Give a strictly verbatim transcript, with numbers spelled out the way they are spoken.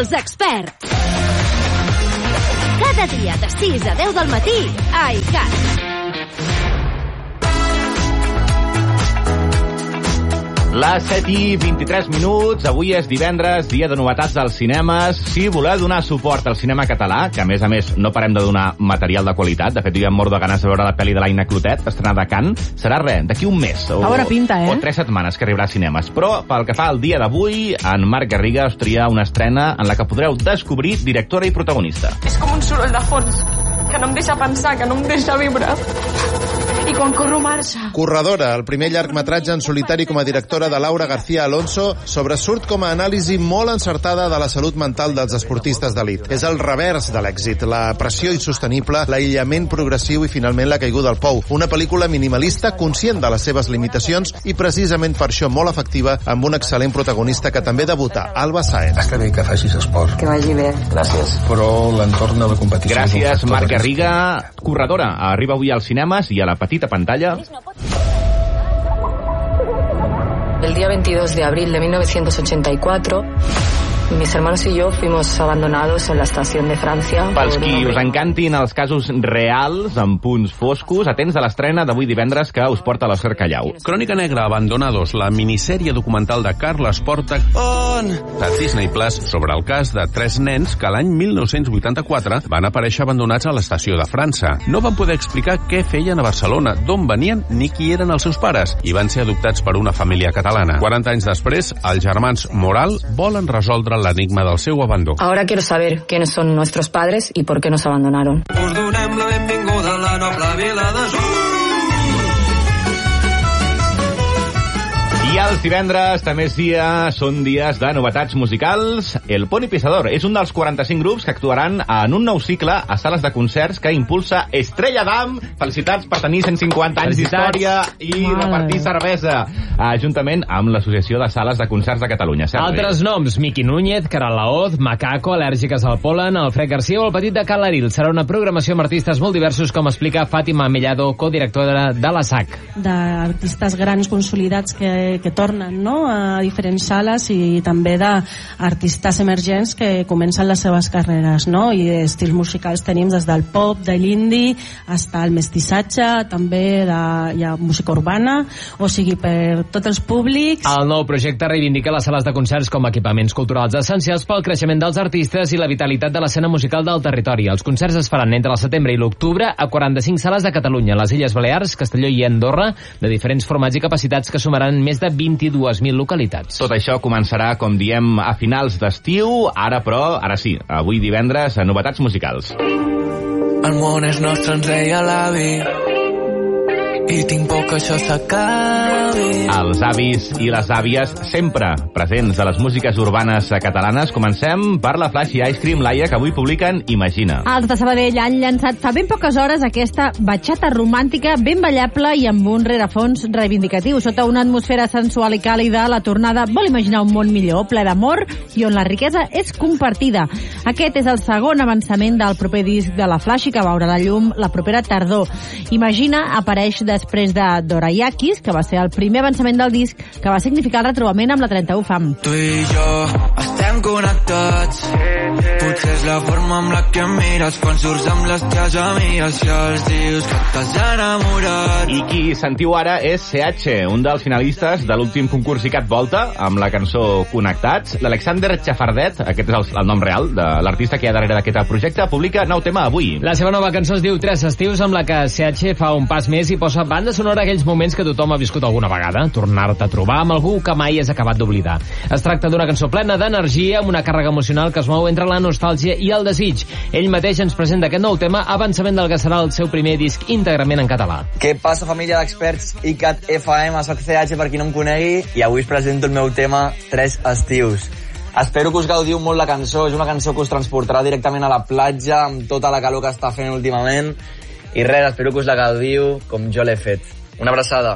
Els experts. Cada dia de sis a deu del matí a iCat. Les set i vint-i-tres minuts, avui és divendres, dia de novetats als cinemes. Si voleu donar suport al cinema català, que a més a més no parem de donar material de qualitat, de fet jo ja em moro de ganes de veure la pel·li de l'Aina Clotet, estrenada a Cannes, serà res, d'aquí un mes. O, a veure pinta, eh? O tres setmanes que arribarà a cinemes. Però pel que fa al dia d'avui, en Marc Garriga us tria una estrena en la que podreu descobrir directora i protagonista. És com un soroll de fons, que no em deixa pensar, que no em deixa viure. I quan corro marxa. Corredora, el primer llargmetratge en solitari com a directora de Laura García Alonso, sobresurt com a anàlisi molt encertada de la salut mental dels esportistes d'elit. És el revers de l'èxit, la pressió insostenible, l'aïllament progressiu i finalment la caiguda al pou. Una pel·lícula minimalista, conscient de les seves limitacions i precisament per això molt efectiva, amb un excel·lent protagonista que també debuta, Alba Sáenz. Està bé que facis esport. Que vagi bé. Gràcies. Però l'entorn de la competició... Gràcies, Marc Garriga. Corredora, arriba avui als cinemes i a la petita pantalla. El día veintidós de abril de mil novecientos ochenta y cuatro, mis hermanos y yo fuimos abandonados en la estación de Francia. Pels qui us encantin els casos reals, amb punts foscos, atents a l'estrena d'avui divendres que us porta l'Òscar Callau. Crònica negra, Abandonados, la minissèrie documental de Carles Porta de Disney Plus sobre el cas de tres nens que l'any mil nou-cents vuitanta-quatre van aparèixer abandonats a l'estació de França. No van poder explicar què feien a Barcelona, d'on venien ni qui eren els seus pares, i van ser adoptats per una família catalana. quaranta anys després, els germans Moral volen resoldre l'enigma del seu abandó. Ahora quiero saber quiénes son nuestros padres y por qué nos abandonaron. Us donem la benvinguda a la noble vila de Sur. I els divendres també és dia, són dies de novetats musicals. El Pony Pisador és un dels quaranta-cinc grups que actuaran en un nou cicle a sales de concerts que impulsa Estrella Damm. Felicitats per tenir cent cinquanta anys d'història i repartir cervesa, juntament amb l'Associació de Sales de Concerts de Catalunya. Altres noms, Miqui Núñez, Caral Laoz, Macaco, Al·lèrgiques al Polen, Alfred Garcia o el Petit de Cal Laril. Serà una programació amb artistes molt diversos, com explica Fàtima Mellado, codirectora de la S A C. D'artistes grans consolidats que que tornen, no?, a diferents sales, i també d'artistes emergents que comencen les seves carreres, no?, i estils musicals tenim des del pop, de l'indie, fins al mestissatge, també de, hi ha música urbana, o sigui, per tots els públics. El nou projecte reivindica les sales de concerts com a equipaments culturals essencials pel creixement dels artistes i la vitalitat de l'escena musical del territori. Els concerts es faran entre el setembre i l'octubre a quaranta-cinc sales de Catalunya, les Illes Balears, Castelló i Andorra, de diferents formats i capacitats que sumaran més de vint-i-dues mil localitats. Tot això començarà, com diem, a finals d'estiu. Ara, però, ara sí, avui divendres, a novetats musicals. El món és nostre, ens deia l'avi, i tinc por que això s'acabi. Els avis i les àvies sempre presents a les músiques urbanes catalanes. Comencem per la Flash i Ice Cream, Laia, que avui publiquen Imagina. Els de Sabadell han llançat fa ben poques hores aquesta batxata romàntica ben ballable i amb un rerefons reivindicatiu. Sota una atmosfera sensual i càlida, la tornada vol imaginar un món millor, ple d'amor i on la riquesa és compartida. Aquest és el segon avançament del proper disc de la Flash, que veurà la llum la propera tardor. Imagina apareix després de Dorayakis, que va ser el primer avançament del disc, que va significar el retrobament amb la trenta-u Fam. Tu i jo estem connectats, potser és la forma amb la que em mires quan surts amb les teves amigues i els dius que t'has enamorat. I qui sentiu ara és C H, un dels finalistes de l'últim concurs ICAT Volta, amb la cançó Connectats. L'Alexander Chafardet, aquest és el, el nom real de l'artista que hi ha darrere d'aquest projecte, publica nou tema avui. La seva nova cançó es diu Tres estius, amb la que C H fa un pas més i posa banda sonora aquells moments que tothom ha viscut alguna vegada, tornar-te a trobar amb algú que mai has acabat d'oblidar. Es tracta d'una cançó plena d'energia, amb una càrrega emocional que es mou entre la nostàlgia i el desig. Ell mateix ens presenta aquest nou tema, avançament del que serà el seu primer disc íntegrament en català. Què passa, família d'experts? ICAT F M, soc C H per qui no em conegui, i avui us presento el meu tema Tres estius. Espero que us gaudiu molt la cançó, és una cançó que us transportarà directament a la platja amb tota la calor que està fent últimament, i res, espero que us la gaudiu com jo l'he fet. Una abraçada.